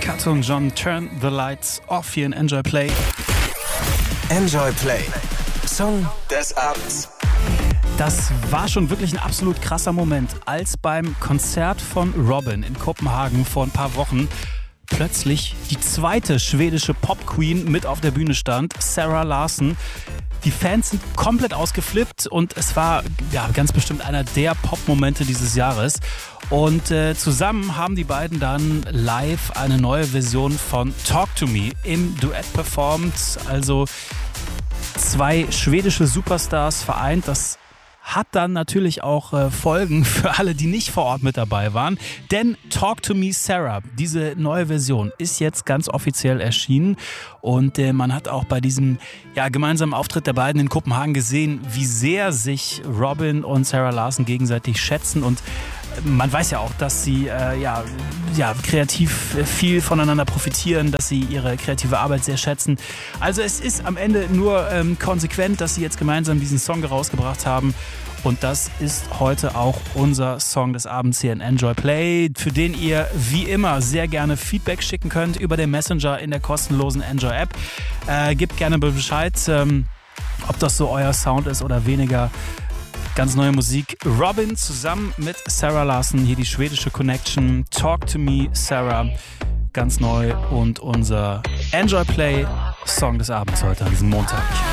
Kato und John, Turn the Lights Off hier in Enjoy Play. Enjoy Play. Song des Abends. Das war schon wirklich ein absolut krasser Moment, als beim Konzert von Robyn in Kopenhagen vor ein paar Wochen plötzlich die zweite schwedische Pop-Queen mit auf der Bühne stand, Zara Larsson. Die Fans sind komplett ausgeflippt und es war ganz bestimmt einer der Pop-Momente dieses Jahres. Und zusammen haben die beiden dann live eine neue Version von Talk to Me im Duett performt. Also zwei schwedische Superstars vereint. Das hat dann natürlich auch Folgen für alle, die nicht vor Ort mit dabei waren. Denn Talk to Me Sarah, diese neue Version, ist jetzt ganz offiziell erschienen. Und man hat auch bei diesem gemeinsamen Auftritt der beiden in Kopenhagen gesehen, wie sehr sich Robyn und Zara Larsson gegenseitig schätzen. Und man weiß ja auch, dass sie kreativ viel voneinander profitieren, dass sie ihre kreative Arbeit sehr schätzen. Also es ist am Ende nur konsequent, dass sie jetzt gemeinsam diesen Song rausgebracht haben. Und das ist heute auch unser Song des Abends hier in Enjoy Play, für den ihr wie immer sehr gerne Feedback schicken könnt über den Messenger in der kostenlosen Enjoy App. Gebt gerne Bescheid, ob das so euer Sound ist oder weniger. Ganz neue Musik. Robyn zusammen mit Zara Larsson, hier die schwedische Connection. Talk to Me, Sarah, ganz neu. Und unser Enjoy Play Song des Abends heute an diesem Montag.